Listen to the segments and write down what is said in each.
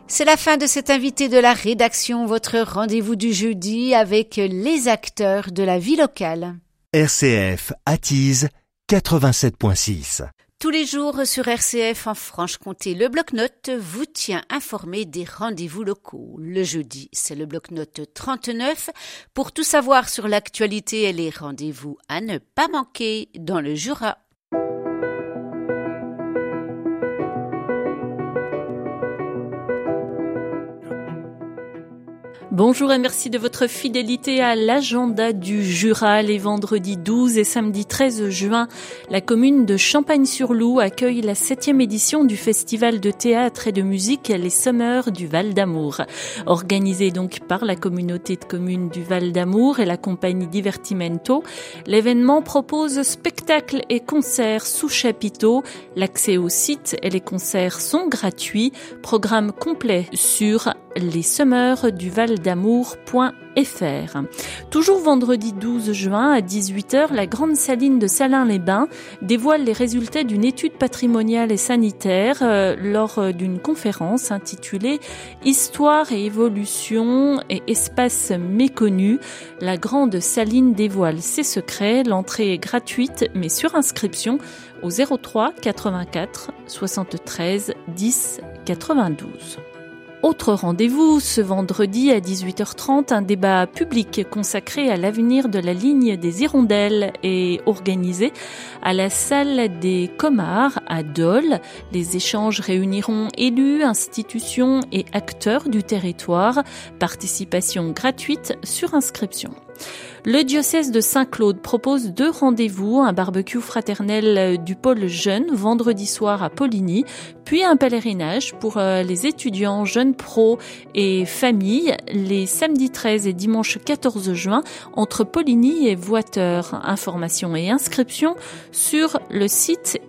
C'est la fin de cet invité de la rédaction, votre rendez-vous du jeudi avec les acteurs de la vie locale. RCF attise 87.6. Tous les jours sur RCF en Franche-Comté, le bloc-notes vous tient informé des rendez-vous locaux. Le jeudi, c'est le bloc-notes 39 pour tout savoir sur l'actualité et les rendez-vous à ne pas manquer dans le Jura. Bonjour et merci de votre fidélité à l'agenda du Jura. Les vendredis 12 et samedi 13 juin, la commune de Champagne-sur-Loup accueille la 7e édition du festival de théâtre et de musique Les Sommeurs du Val d'Amour. Organisé donc par la communauté de communes du Val d'Amour et la compagnie Divertimento, l'événement propose spectacles et concerts sous chapiteau. L'accès au site et les concerts sont gratuits. Programme complet sur lessemeursduvaldamour.fr. Toujours vendredi 12 juin à 18h, la Grande Saline de Salins-les-Bains dévoile les résultats d'une étude patrimoniale et sanitaire lors d'une conférence intitulée Histoire et évolution et espaces méconnus. La Grande Saline dévoile ses secrets. L'entrée est gratuite mais sur inscription au 03 84 73 10 92. Autre rendez-vous, ce vendredi à 18h30, un débat public consacré à l'avenir de la ligne des Hirondelles est organisé à la salle des Comars à Dole. Les échanges réuniront élus, institutions et acteurs du territoire. Participation gratuite sur inscription. Le diocèse de Saint-Claude propose 2 rendez-vous, un barbecue fraternel du pôle jeune vendredi soir à Poligny, puis un pèlerinage pour les étudiants, jeunes pros et familles les samedis 13 et dimanche 14 juin entre Poligny et Voiteur. Informations et inscriptions sur le site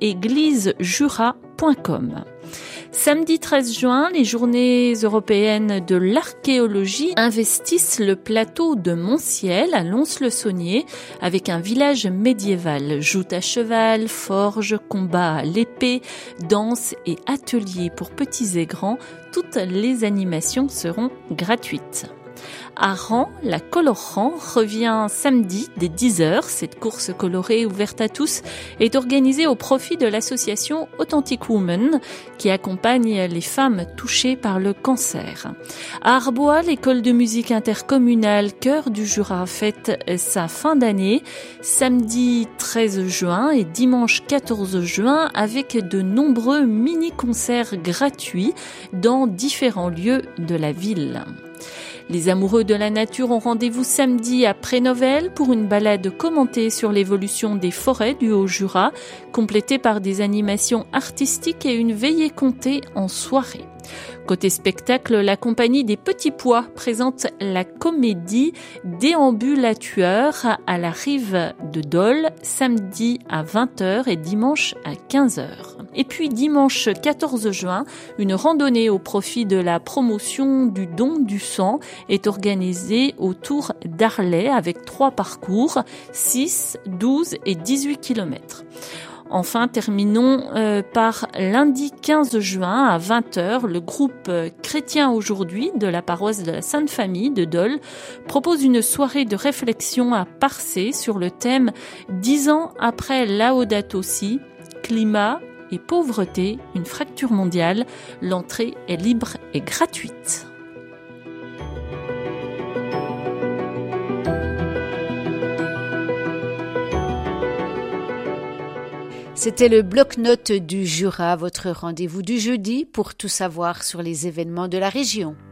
églisejura.com. Samedi 13 juin, les journées européennes de l'archéologie investissent le plateau de Montciel à Lons-le-Saunier avec un village médiéval. Joute à cheval, forge, combat à l'épée, danse et ateliers pour petits et grands. Toutes les animations seront gratuites. À Rans, la Color-Rans revient samedi dès 10h. Cette course colorée ouverte à tous est organisée au profit de l'association Authentic Women qui accompagne les femmes touchées par le cancer. À Arbois, l'école de musique intercommunale Chœur du Jura fête sa fin d'année samedi 13 juin et dimanche 14 juin avec de nombreux mini-concerts gratuits dans différents lieux de la ville. Les amoureux de la nature ont rendez-vous samedi à Prénovel pour une balade commentée sur l'évolution des forêts du Haut-Jura, complétée par des animations artistiques et une veillée comptée en soirée. Côté spectacle, la compagnie des Petits Pois présente la comédie Déambulateur à la rive de Dole, samedi à 20h et dimanche à 15h. Et puis dimanche 14 juin, une randonnée au profit de la promotion du don du sang est organisée autour d'Arlay avec 3 parcours, 6, 12 et 18 km. Enfin, terminons par lundi 15 juin à 20h. Le groupe Chrétien aujourd'hui de la paroisse de la Sainte Famille de Dole propose une soirée de réflexion à Parcé sur le thème 10 ans après Laudato Si, climat et pauvreté, une fracture mondiale. L'entrée est libre et gratuite. C'était le bloc-notes du Jura, votre rendez-vous du jeudi pour tout savoir sur les événements de la région.